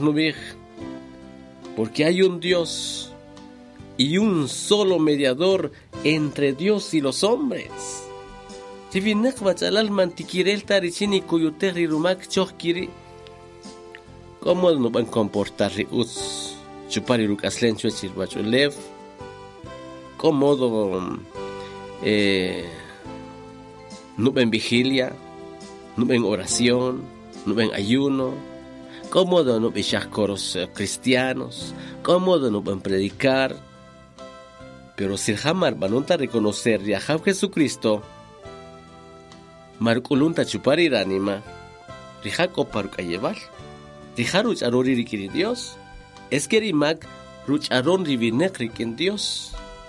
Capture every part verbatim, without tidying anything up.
nubij, porque hay un Dios y un solo mediador entre Dios y los hombres. Si vinek bachalal mantikirel tarichini kuyuterri rumak chohkiri, ¿cómo no van a comportar us chupari rukaslen chuechir bachulev? ¿Cómo eh, no ven vigilia, no ven oración, no ven ayuno? ¿Cómo no ven coros cristianos? ¿Cómo no ven predicar? Pero si jamás van a reconocer a Jesucristo, Marculunta chupari ranima, Rijako parukayeval, Rijaruch arori rikiri Dios, es que rimak ruch aron rivinek rikin Dios.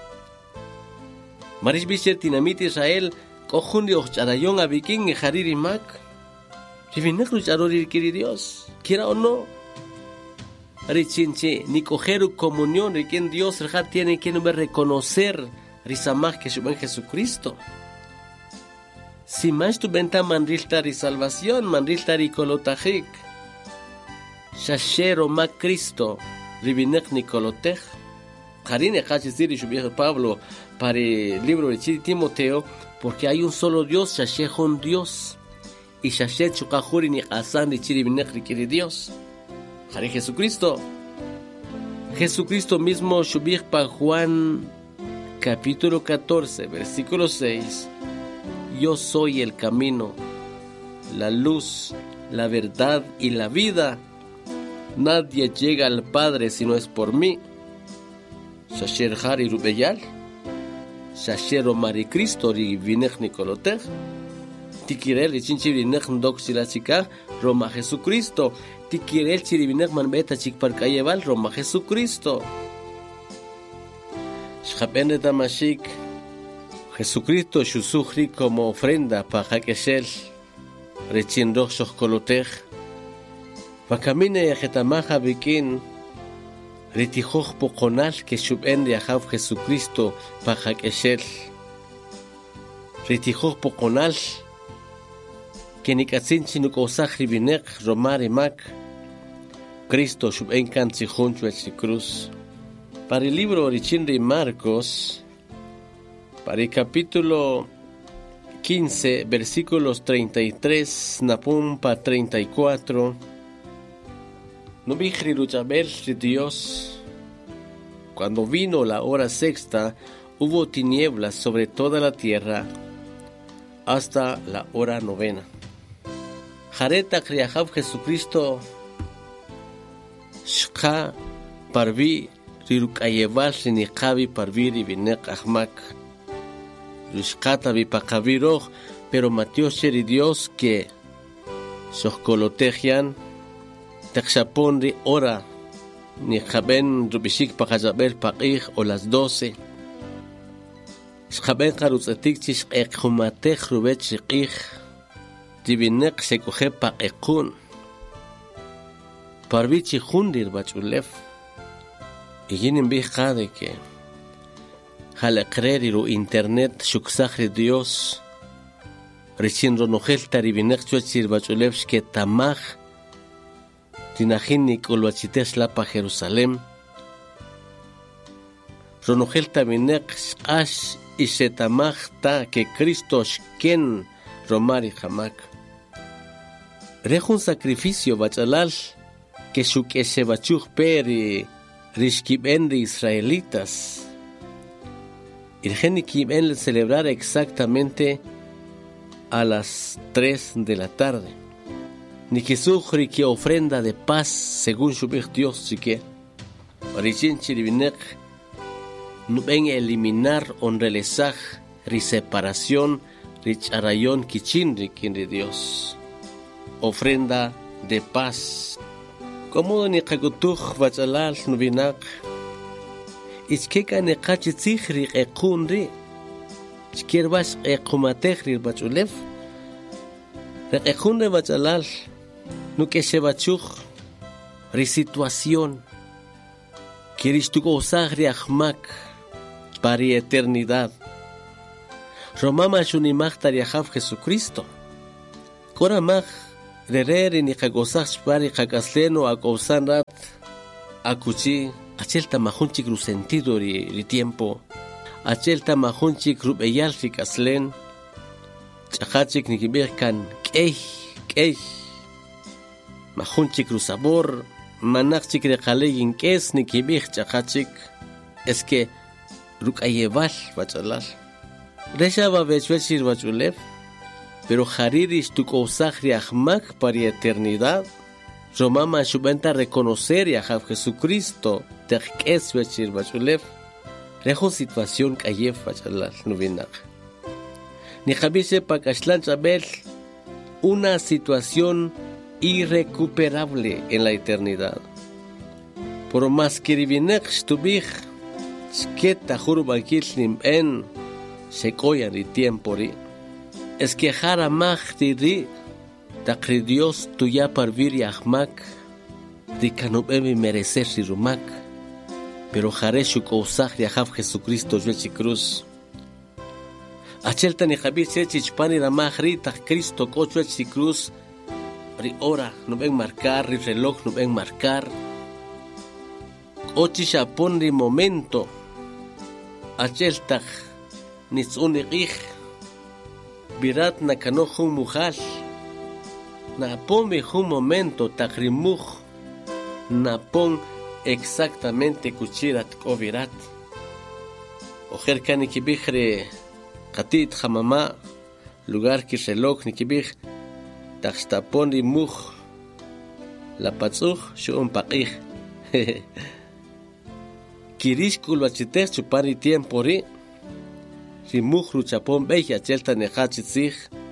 Marish bisher tinamit Israel, kohun Dios charayon abikin y haririmak, rivinek ruch arori rikiri Dios, quiera o no. Richinche, ni coger comunión rikin Dios, Rijat tiene que reconocer risamach que suben Jesucristo. Si más tu venta manriltar y salvación, manriltar y colotajik. Shashero ma Cristo, ribinek nicolotej. Jarine hachizir y subir Pablo para el libro de Timoteo, porque hay un solo Dios, Shasheh un Dios. Y Shashet chukajuri ni asan y chiribinek riquiri Dios. Jare Jesucristo. Jesucristo mismo subir para Juan capítulo catorce, versículo seis. Yo soy el camino, la luz, la verdad y la vida. Nadie llega al Padre si no es por mí. Shasher Hari Rubeyal, Shasher Omari Cristo ri vinech Nicolotech, Tikirel y Chinchi vinech Ndok Silachika, Roma Jesucristo, Tikirel Chiri vinech Manbeta Chikparkayeval, Roma Jesucristo. Shapende Tamashik. Jesucristo shusujri como ofrenda para Hakeshel, rechin rochos colotej, Vakamine yajetamaja bikin, ritijoch poconal que shuben de Ahav Jesucristo para Hakeshel, ritijoch poconal que nikatsin chinukosaj ribinek romar emak, Cristo shuben kantzihun cruz. Para el libro Richin de Marcos, para el capítulo quince, versículos treinta y tres, Napumpa treinta y cuatro. No vi Jerusabel de Dios. Cuando vino la hora sexta, hubo tinieblas sobre toda la tierra hasta la hora novena. Jareta Kriahav Jesucristo, Shka Parvi, Rirukayeval Sinikavi Parvi Rivinek Ahmak. Rushkata vipakaviroj, pero Mateo sheri Dios que sohkolotejian, texaponri ora, ni jaben rubishik pakazabel pakij o las doce. Shaben karutzatik chish ekhumatech rubet shikij, divinek sekoje pakekun. Parvichi hundir bachulef. Y ginen bijade que Jale creeriru internet shuksahri Dios. Richin ronojel taribinek chuachir bachulevs que tamaj. Tinajin nikolwachites la pa Jerusalem. Ronojel tabinek ash y se tamaj ta que Cristo shken romari jamak. Rejo un sacrificio bachalal que shukeshe bachuch peri rishkiben de israelitas. Irgenikim en celebrar exactamente a las tres de la tarde. Ni que sujri que ofrenda de paz según su Dios chique. Orichin chiribinek no ven eliminar onrelesaj ri separación rich arayon kichin rikin de Dios. Ofrenda de paz. Como ni kagutuj vachalal nubinak. Iskeka ne kachitzihri ekunri. Iskirbash ekumatehri bachulev. Ekunre bachalal. No que se bachuj. Ri situación. Kiristuko sagri ahmak. Pari eternidad. Romama shunimach tariahav Jesucristo. Koramach Rereri ni kakosach pari kakasleno akosan rat akuchi achel tamahunchik ru sentido ri, ri tiempo achel tamahunchik rubeyal ri kaslen chachachik nikibir kan k'ey k'ey mahunchik ru sabor manachik re qalegin k'es nikibir chachachik es que ruk'ayeval bachalal resha babechwechir bachulev pero Hariris tu cousach riachmak para eternidad. Romama shubenta reconocer y a Jesucristo te es vechir bachulev. Rejo situación kayef bachalal nubinak. Ni jabise pakashlan chabel una situación irrecuperable en la eternidad. Por más que rivinek stubich sketa jurbalkil nim en secoyan ri tiempo ri. Es que jara magtiri takri Dios tuya parvir yahmak di kanubemi merecer rumak pero jare shukousach yahav Jesucristo yechi cruz achelta ni jabir chechi chpani ramahri tak Cristo kocho yechi cruz ri hora no ven marcar ri reloj no ven marcar ochi shapon ri momento achelta nitzuni ich Virat na kanojo mujal, na ponme un momento takrimuj, na pon exactamente kuchirat o virat. Ojer kani kibijre katit hamama, lugar ki reloj ni kibij, takstapon y muj, la patzuj shun paqij. Kirish kulbachitech chupari tiempo ri. Rimuchru chapon beja chelta nehachitzig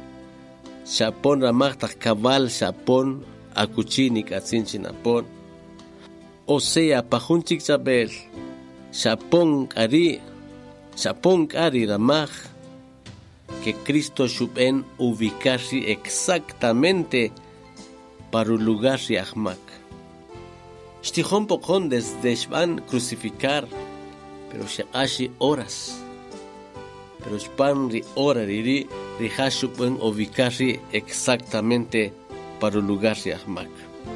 chapon ramachtak cabal chapon akuchini katzinchinapon o sea pajunchik chabel chapon kari chapon kari ramach que Cristo shuben ubicarse exactamente para un lugar riachmak Shtijón pokon desde shban crucificar pero sheashi horas pero span ri hora ri ri hashupen ubicarse exactamente para el lugar de Ahmak.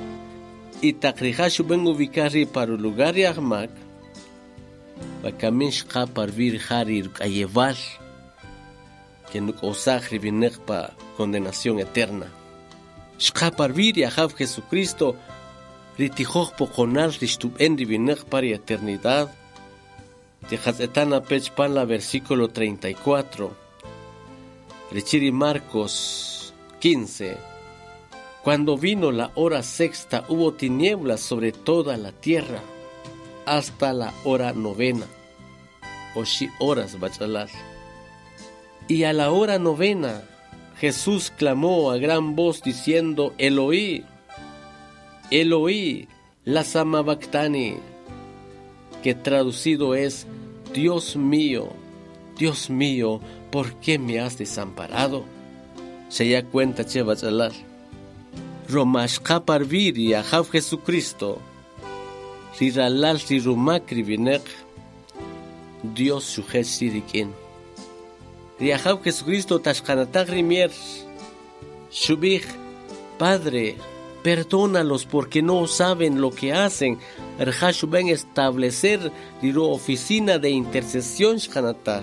Y takri hashupen ubicarse para el lugar de Ahmak, va camin shqa parvir hari ayeval que no osahri vinek pa condenación eterna. Shqa parvir yahav Jesucristo ritijoj pokonal ristupen vinek para eternidad. Tejazetana pechpan la versículo treinta y cuatro. Rechiri Marcos quince. Cuando vino la hora sexta hubo tinieblas sobre toda la tierra hasta la hora novena. Oshi horas bachalal. Y a la hora novena Jesús clamó a gran voz diciendo Eloí, Eloí, la samabactani, que traducido es Dios mío, Dios mío, ¿por qué me has desamparado? Se ya cuenta che bachalal. Romashka parviri a Jav Jesucristo, riralal rirumakri vinek, Dios sujet sirikin. Riajav Jesucristo tashkanatag rimier, shubich, Padre, perdónalos porque no saben lo que hacen. Rjashuben establecer la oficina de intercesión shkanatag.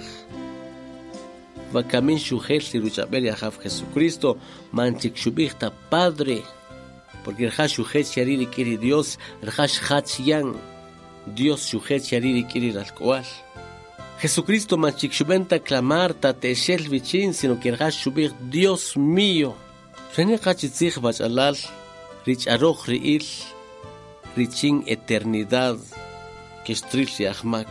Vakamin shujet siruchabel Riajav Jesucristo, manchik shubich Padre. Porque Rjash shujet shariri kiri Dios, Rjash hachiyan, Dios shujet shariri kiri ralkoal. Jesucristo manchik shubenta clamar ta techel vichin, sino que Rjash shubich Dios mío. Rene kachitzich bachalal, rich aroj riil, richin eternidad, que stril riachmak.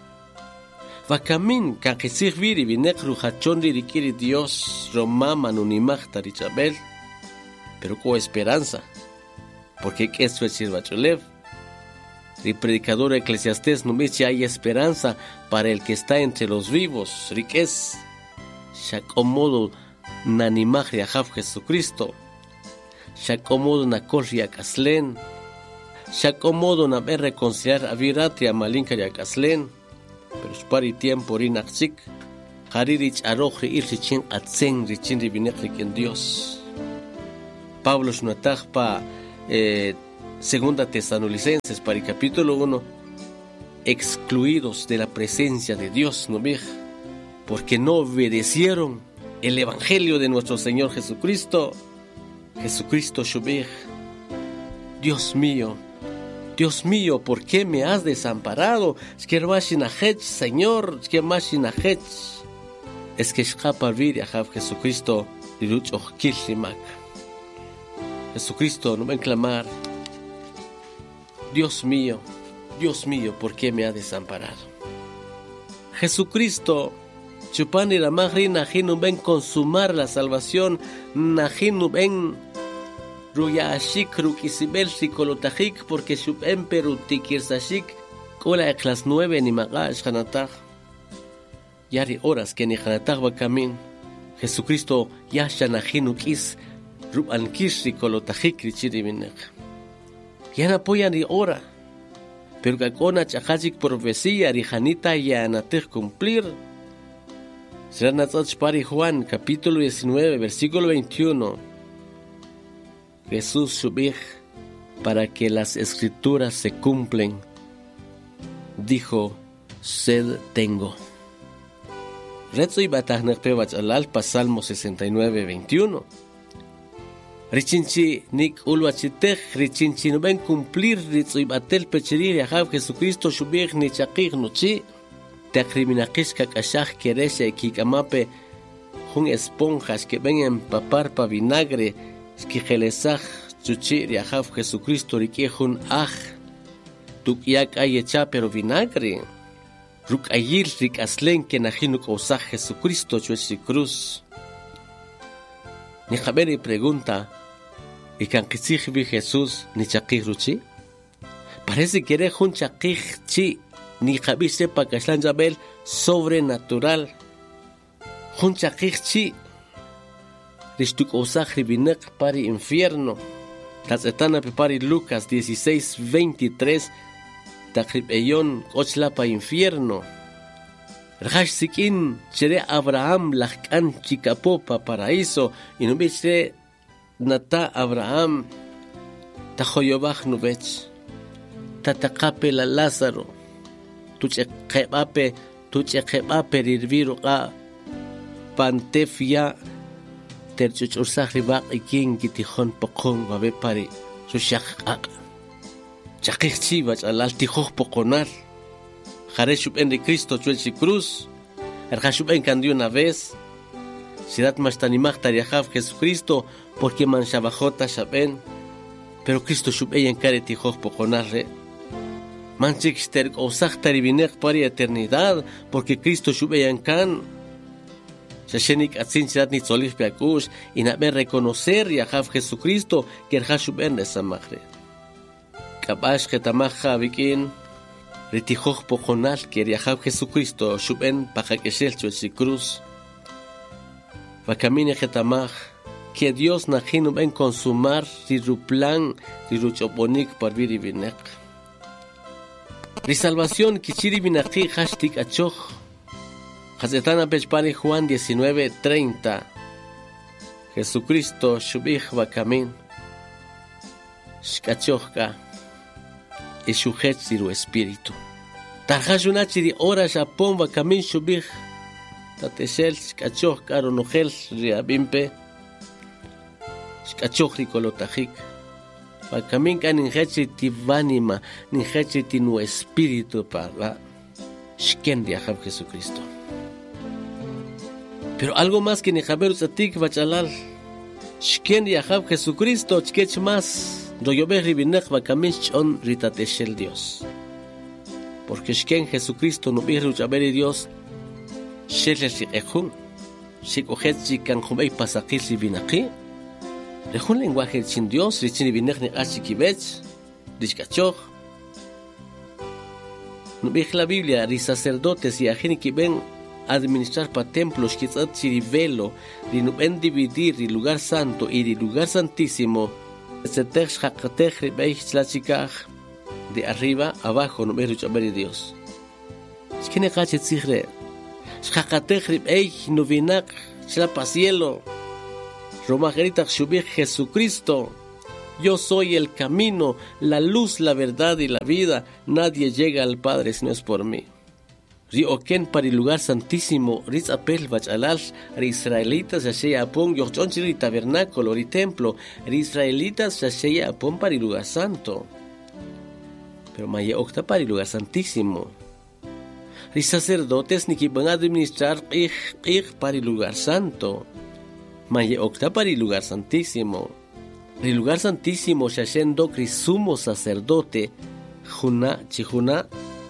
Vakamin kakisich viri vinek rujachon ririkiri Dios, romama nunimachta richabel, pero con esperanza. Porque que esto es Bacholev. El predicador Eclesiastés no dice hay esperanza para el que está entre los vivos. Riquez. Shakomodo nanimach riajav Jesucristo. Shakomodo nakor riakaslen. Shakomodo naber reconciliar avirat riamalinka riakaslen. Pero spari tiempo rinachik. Haririch aroj riir richin atsen richin ribinek riken Dios. Pablo Shnataj pa eh, Segunda Tesalonicenses para el capítulo uno, excluidos de la presencia de Dios, ¿no ve? Porque no obedecieron el evangelio de nuestro Señor Jesucristo. Jesucristo Shubej, Dios mío, Dios mío, ¿por qué me has desamparado? Es que Señor, es que es que escapa vir a Jesucristo y lucho Jesucristo no ven clamar, Dios mío, Dios mío, ¿por qué me ha desamparado? Jesucristo, chupani la magri najinu ven consumar la salvación, najinu ven ruyashik rukisibel sikolotajik, porque chupen perutikir cola de las nueve ni magash hanataj. Yari horas que ni hanataj va camin. Jesucristo ya shanajinu kis ruban kis sikolotajik richiribinek. Ya no apoyan ni hora. Pero que con achajik profecía rijanita ya natir cumplir. Será Natzach Pari Juan, capítulo diecinueve, versículo veintiuno. Jesús subij para que las escrituras se cumplen. Dijo, sed tengo. Retzo y batajner pebach alalpa, Salmo sesenta y nueve, veintiuno. Richinchi nik ulwachitech, richinchi no ven cumplir, ritzo y batel pecherir, yahav Jesucristo subij ni chakig nuchi. Te acriminakishka kashaj queresha kikamape jun esponjas que ven a empapar pa vinagre skijelesaj chuchi riajav Jesucristo riquejun aj tukyak ayecha pero vinagre ruk ayil rik aslen que najinuk osaj Jesucristo chuechi cruz. Ni jaberi pregunta y kan kisij vi Jesús ni chakij ruchi parece que eres jun chakij chi ni jabi sepa kaslan jabel sobrenatural juncha chi ristuk osaj binek pari infierno tazetana pari Lucas dieciséis veintitrés takrib eyon ochla pa infierno rash sikin chere Abraham lajkan chikapo pa paraíso y no biche nata Abraham tajoyobaj nubech tatakape la Lázaro tuche kebape tuche kebape rirviru qa pantefia terchuch ursahri baq ikin gitihon pokon babe pari sushaq aq chaqixchi bach alal tijoj pokonar jareshub en de Cristo chuelchi cruz erjashub en candió una vez sidat mashtanimach tariajav Jesucristo porque manshabajota shaben pero Cristo shub en kare tijoj pokonar re manchikster osach taribinek para eternidad porque Cristo shubeyan kan shashenik atsin sidat ni tzolif beakush y nabe reconocer yahav Jesucristo que el hashuben de samachre kabash ketamacha bikin ritijoch pojonal que yahav Jesucristo shuben pakakeshel chuesi cruz vakamine ketamach que Dios najinu ben consumar riruplan riruchoponik parviri binek. Mi salvación kichiri binaki hashtag achoch. Hazetana pechpani Juan diecinueve treinta. Jesucristo shubich bakamin. Shkachochka. Y shujet siru espíritu. Tarjashunachiri ora shapon bakamin shubich. Tateshel shkachochka ronochel riabimpe. Shkachoch rikolotajik. Para camin can injechiti vanima, injechiti nu espíritu para shken de Ahab Jesucristo. Pero algo más que ni jaber usatik bachalal. Shken de Ahab Jesucristo, chkech más. Do yo ve ribinek va camin chon ritateshel Dios. Porque shken Jesucristo no vi ruchaberi Dios. Shele si ejun. Shikohetzi kan jumei pasakil si binaki. Lejun lenguaje sin Dios, richini binech achikibech, dishkachoj. No ve la Biblia, ri sacerdotes y ajeni que ven administrar pa templos, quizás chirivelo, ri no ven dividir ri lugar santo y ri lugar santísimo. Setech hakatech ribeich tlachikaj, de arriba abajo no ve ruchaberi Dios. Es que ne cachet sigre. Hakatech ribeich no vinak chlapa cielo. Romajerita Shubich Jesucristo. Yo soy el camino, la luz, la verdad y la vida. Nadie llega al Padre si no es por mí. Ri oken para el lugar santísimo, ris apel bachalal, ri israelitas yashea apon, yochonchi ri tabernáculo, ri templo, ri israelitas yashea apon para el lugar santo. Pero maya octa para el lugar santísimo. Ri sacerdotes ni que van a administrar ich, ich para el lugar santo. Maya octa para el lugar santísimo. El lugar santísimo yashendo cris sumo sacerdote, juna chijuna,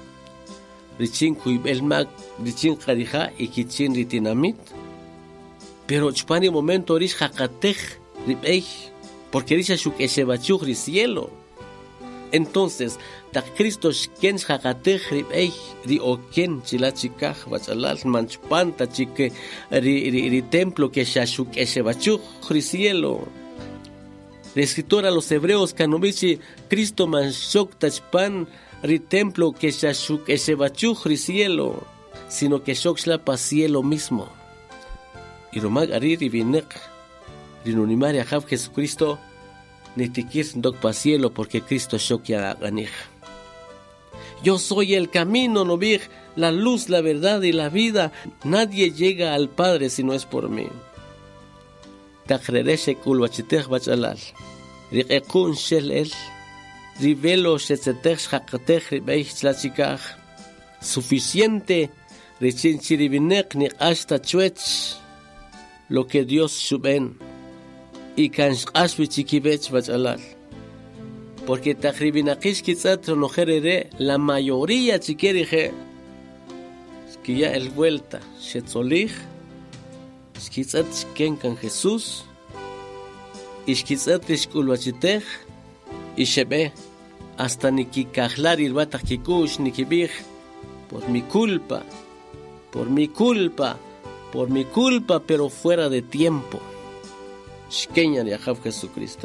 richin kuibelmak, richin karija y kichin ritinamit. Pero chpani momento rish hakatej ribej, porque rish ashuk eshebachuj ri cielo. Entonces, ta Cristo shken hakatej ribej ri oken chilachikaj bachalal manchpanta chique ri ri ri templo que shashuk eshebachuj ri cielo. La escritora a los hebreos canovichi Cristo manchok tachpan ri templo que shashuk eshebachuj ri cielo, sino que shokshla pa cielo mismo. Y romag ari rivinek rinunimari ahav Jesucristo ni tikir ndok pa cielo porque Cristo shok ya ganij. Yo soy el camino, novij, la luz, la verdad y la vida. Nadie llega al Padre si no es por mí. Tachrereshe kulwachitech bachalal. Riqekun shel el. Rivelo shetzetech hakatech ribeich tlachikaj. Suficiente. Richinchirivinek ni hasta chuech. Lo que Dios shuben. Y kanshashvichikivech bachalal. Porque tajribinakish kitzat nojerere la mayoría chiquerije. Es que ya el vuelta. Shetzolij. Shkitzat shken kan Jesús, y shkitzat shkulwachitej, y shebe, hasta ni kikajlar irbatach kikush ni kibij, por mi culpa, por mi culpa, por mi culpa, pero fuera de tiempo. Shkenyan yahav Jesucristo.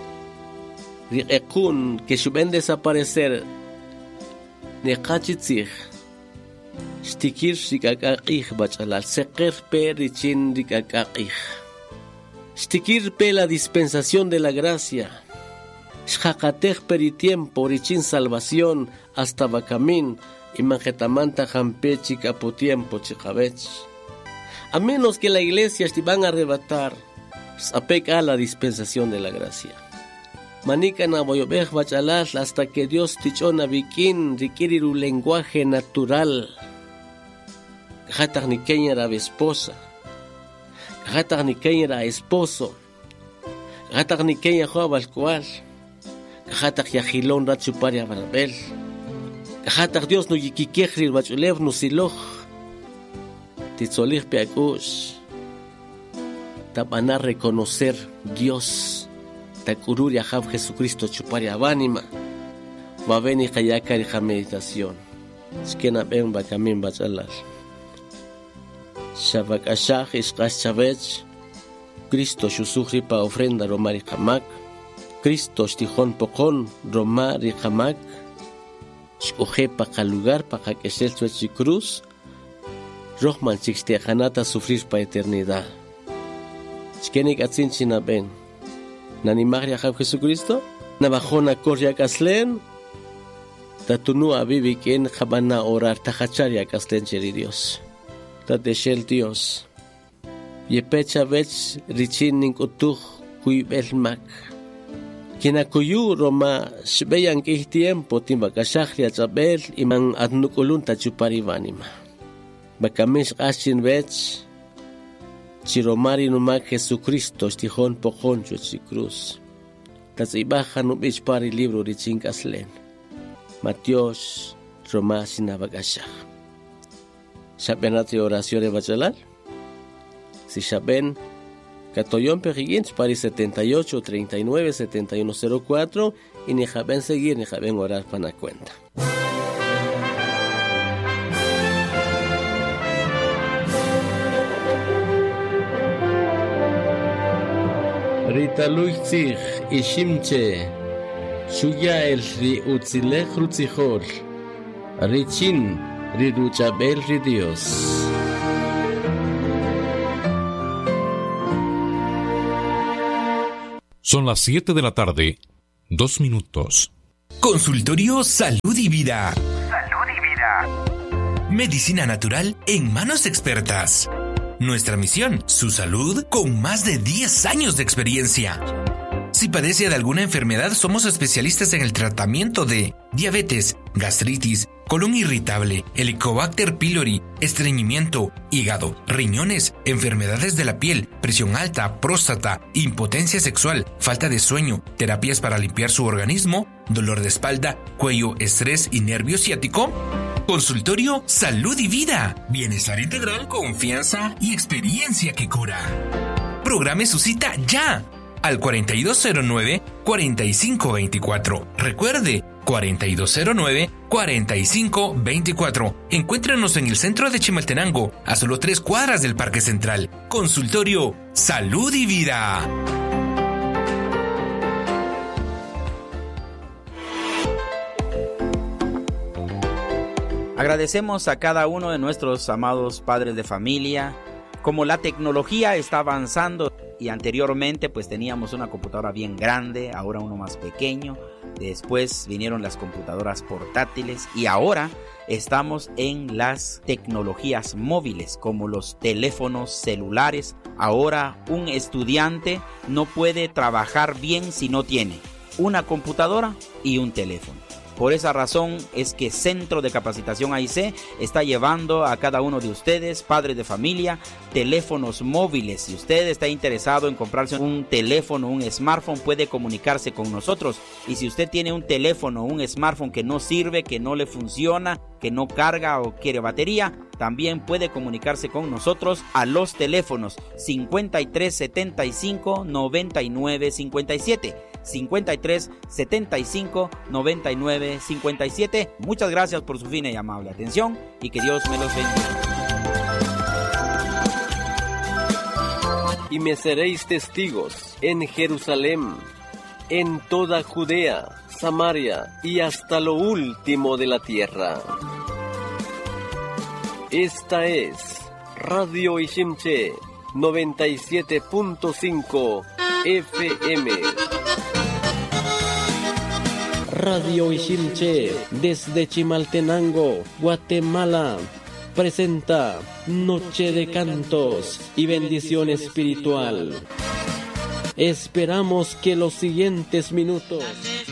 Riekun, que shuben desaparecer, nechachitzich, Shtikir rikakakij bachalal, seker pe richin rikakakij. Shtikir pe la dispensación de la gracia. Shjakatej peritiempo richin salvación hasta bacamin y manjetamanta jampe chikapotiempo chikabech. A menos que la iglesia te van a arrebatar, apek a la dispensación de la gracia. Manika na boyobej bachalal hasta que Dios tichona bikin rikiriru lenguaje natural. Kajatak ni Kenya era esposa. Kajatak ni Kenya era esposo. Kajatak ni Kenya jugaba al cual. Kajatak yajilón ratchupar ya barbel. Kajatak Dios no yikikejri bachulev no siloj. Titzolij peakush. Tapana reconocer Dios. Takurur yahav Jesucristo chupar ya banima. Va veni kayakari ja meditación. Skena ben bakamin bachalal. Shabak ashach ishqash chavech, Cristo shusujri pa ofrenda romari hamak, Cristo shtijón pokón romari hamak, shkoje pa kalugar pa kakeshel chuechi cruz, rohman chixtejanata sufrir pa eternidad. Shkenik atzin chinaben, nanimagri ahav Jesucristo, nabajona korya kaslen, tatunu abibiken jabana orar tajacharya kaslen cheri Dios. Tadeshel Dios. Yepecha vech richin ninkutuj kuibelmak. Kinakuyu Roma shbeyan kih tiempo timbakashachria chabel iman adnukulun tachuparivanima. Bakamish ashin vech chiromari numak Jesucristo stijón pojón chuchicruz. Tazibaja nubich pari libro richin kaslen. Matios Roma sinabagashach. ¿Saben hacer oraciones bachalal? Si saben, Catoyón Pejiguins, Paris setenta y ocho, treinta y nueve, setenta y uno cero cuatro, y ni saben seguir, ni saben orar para la cuenta. Rita Luitzig, Ishimche, Shuya el Ri Utzilech Rutzijol, Richin, Riruchabel Ri Dios. Son las siete de la tarde, dos minutos. Consultorio Salud y Vida. Salud y Vida. Medicina natural en manos expertas. Nuestra misión, su salud con más de diez años de experiencia. Si padece de alguna enfermedad, somos especialistas en el tratamiento de diabetes, gastritis, colon irritable, Helicobacter pylori, estreñimiento, hígado, riñones, enfermedades de la piel, presión alta, próstata, impotencia sexual, falta de sueño, terapias para limpiar su organismo, dolor de espalda, cuello, estrés y nervio ciático. Consultorio Salud y Vida. Bienestar integral, confianza y experiencia que cura. Programe su cita ya al cuarenta y dos cero nueve, cuarenta y cinco veinticuatro. Recuerde, cuarenta y dos cero nueve, cuarenta y cinco veinticuatro. Encuéntranos en el centro de Chimaltenango, a solo tres cuadras del Parque Central. Consultorio Salud y Vida. Agradecemos a cada uno de nuestros amados padres de familia. Como la tecnología está avanzando y anteriormente pues teníamos una computadora bien grande, ahora uno más pequeño, después vinieron las computadoras portátiles y ahora estamos en las tecnologías móviles como los teléfonos celulares. Ahora un estudiante no puede trabajar bien si no tiene una computadora y un teléfono. Por esa razón es que Centro de Capacitación A I C está llevando a cada uno de ustedes, padres de familia, teléfonos móviles. Si usted está interesado en comprarse un teléfono, un smartphone, puede comunicarse con nosotros. Y si usted tiene un teléfono, un smartphone que no sirve, que no le funciona, que no carga o quiere batería, también puede comunicarse con nosotros a los teléfonos cincuenta y tres setenta y cinco noventa y nueve cincuenta y siete, cincuenta y tres setenta y cinco noventa y nueve cincuenta y siete. Muchas gracias por su fina y amable atención y que Dios me los bendiga. Y me seréis testigos en Jerusalén, en toda Judea, Samaria y hasta lo último de la tierra. Esta es Radio Ishimche noventa y siete punto cinco F M. Radio Ishimche desde Chimaltenango, Guatemala, presenta Noche de Cantos y Bendición Espiritual. Esperamos que los siguientes minutos